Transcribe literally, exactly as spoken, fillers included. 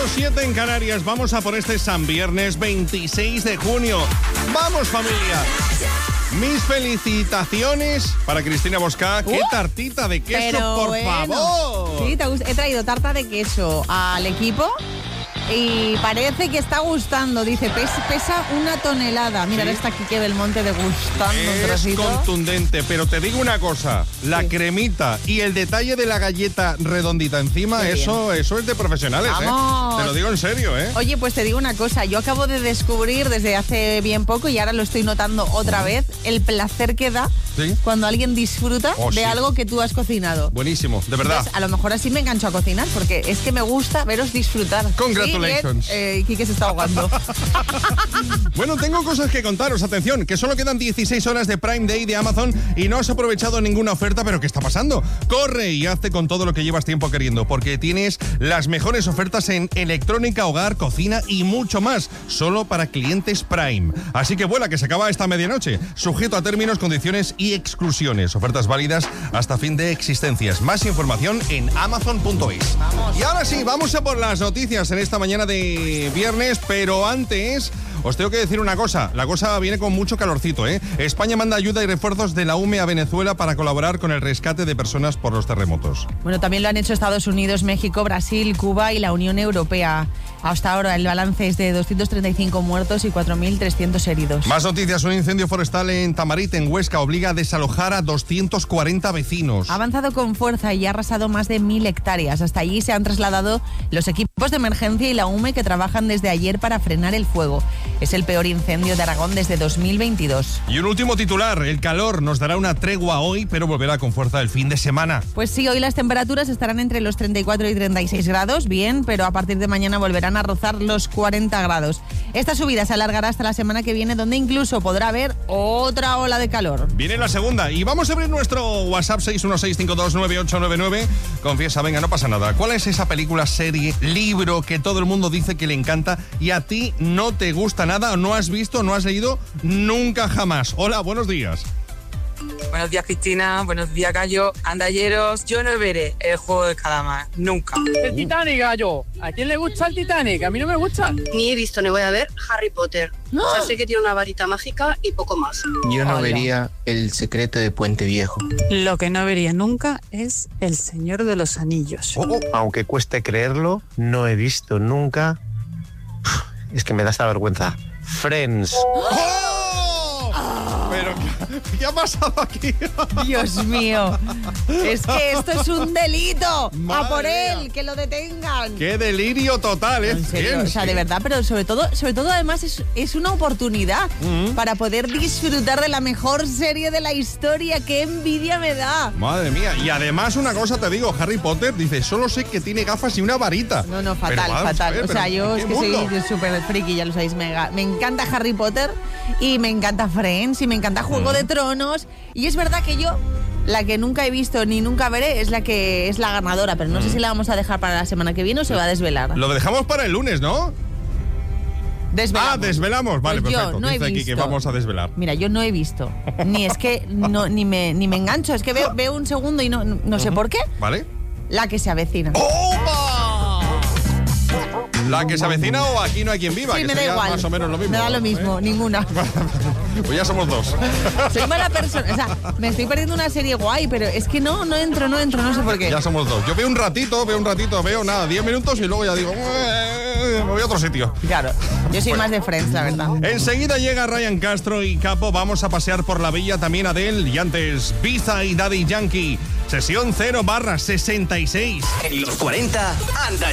siete en Canarias. Vamos a por este San Viernes veintiséis de junio. ¡Vamos, familia! Mis felicitaciones para Cristina Bosca. ¡Qué uh, tartita de queso, pero por bueno. favor! Sí, te gusta. He traído tarta de queso al equipo y parece que está gustando. Dice, pesa, pesa una tonelada. Mira, ¿sí? Está Quique Belmonte degustando es un trocito. Es contundente, pero te digo una cosa. La sí. cremita y el detalle de la galleta redondita encima, eso, eso es de profesionales, ¡vamos! ¿eh? Te lo digo en serio, ¿eh? Oye, pues te digo una cosa. Yo acabo de descubrir desde hace bien poco, y ahora lo estoy notando otra uh-huh. vez, el placer que da ¿sí? cuando alguien disfruta oh, de sí. algo que tú has cocinado. Buenísimo, de verdad. Entonces, a lo mejor así me engancho a cocinar, porque es que me gusta veros disfrutar. Congratulations. Sí, eh, Quique se está ahogando. Bueno, tengo cosas que contaros. Atención, que solo quedan dieciséis horas de Prime Day de Amazon y no has aprovechado ninguna oferta, pero ¿qué está pasando? Corre y hazte con todo lo que llevas tiempo queriendo, porque tienes las mejores ofertas en electrónica, hogar, cocina y mucho más, solo para clientes Prime. Así que vuela, que se acaba esta medianoche. Sujeto a términos, condiciones y exclusiones. Ofertas válidas hasta fin de existencias. Más información en amazon punto es. Y ahora sí, vamos a por las noticias en esta mañana de viernes, pero antes os tengo que decir una cosa. La cosa viene con mucho calorcito, ¿eh? España manda ayuda y refuerzos de la U M E a Venezuela para colaborar con el rescate de personas por los terremotos. Bueno, también lo han hecho Estados Unidos, México, Brasil, Cuba y la Unión Europea. Hasta ahora el balance es de doscientos treinta y cinco muertos y cuatro mil trescientos heridos. Más noticias. Un incendio forestal en Tamarit, en Huesca, obliga a desalojar a doscientos cuarenta vecinos. Ha avanzado con fuerza y ha arrasado más de mil hectáreas. Hasta allí se han trasladado los equipos de emergencia y la U M E que trabajan desde ayer para frenar el fuego. Es el peor incendio de Aragón desde dos mil veintidós. Y un último titular. El calor nos dará una tregua hoy, pero volverá con fuerza el fin de semana. Pues sí, hoy las temperaturas estarán entre los treinta y cuatro y treinta y seis grados, bien, pero a partir de mañana volverán a rozar los cuarenta grados. Esta subida se alargará hasta la semana que viene, donde incluso podrá haber otra ola de calor. Viene la segunda y vamos a abrir nuestro WhatsApp seis uno seis cinco dos nueve ocho nueve nueve. Confiesa, venga, no pasa nada. ¿Cuál es esa película, serie, libro que todo el mundo dice que le encanta y a ti no te gusta nada o no has visto, no has leído nunca jamás? Hola, buenos días. Buenos días, Cristina. Buenos días, Gallo. Andalleros, yo no veré el Juego del Calamar. Nunca. El Titanic, Gallo. ¿A quién le gusta el Titanic? A mí no me gusta. Ni he visto ni voy a ver Harry Potter. No. O sea, sé que tiene una varita mágica y poco más. Yo no Hola. vería El secreto de Puente Viejo. Lo que no vería nunca es El Señor de los Anillos. Oh, oh. Aunque cueste creerlo, no he visto nunca... Es que me da esta vergüenza. Friends. ¡Oh! Pero, ¿qué, ¿qué ha pasado aquí? Dios mío. Es que esto es un delito. Madre a por él, mía. que lo detengan. ¡Qué delirio total! ¿eh? En serio, Bien, o sea, sí. de verdad, pero sobre todo, sobre todo además es, es una oportunidad Mm. para poder disfrutar de la mejor serie de la historia. ¡Qué envidia me da! Madre mía. Y además una cosa te digo, Harry Potter dice, solo sé que tiene gafas y una varita. No, no, Pero fatal, vamos a fatal. ver, O sea, pero yo ¿en es qué que mundo? soy súper friki, ya lo sabéis. Me, me encanta Harry Potter y me encanta Friends y me encanta Juego Mm. de Tronos. Y es verdad que yo, la que nunca he visto ni nunca veré, es la que es la ganadora. Pero no sé si la vamos a dejar para la semana que viene o se va a desvelar. Lo dejamos para el lunes, ¿no? Desvelamos. Ah, desvelamos. Vale, Pues yo perfecto. no he Dice aquí visto. que vamos a desvelar. Mira, yo no he visto. Ni es que no, ni me ni me engancho. Es que veo, veo un segundo y no, no sé por qué. ¿Vale? La que se avecina. ¡Opa! ¿La que se avecina o Aquí no hay quien viva? Sí, que me da sería igual. más o menos lo mismo. Me da lo mismo, ¿eh? ninguna. Pues ya somos dos. Soy mala persona. O sea, me estoy perdiendo una serie guay, pero es que no, no entro, no entro, no sé por qué. Ya somos dos. Yo veo un ratito, veo un ratito, veo nada, diez minutos y luego ya digo, "Eh, me voy a otro sitio". Claro, yo soy más de Friends, la verdad. Enseguida llega Ryan Castro y Capo. Vamos a pasear por la villa, también Adele y antes Biza y Daddy Yankee. Sesión cero barra sesenta y seis. En los cuarenta, anda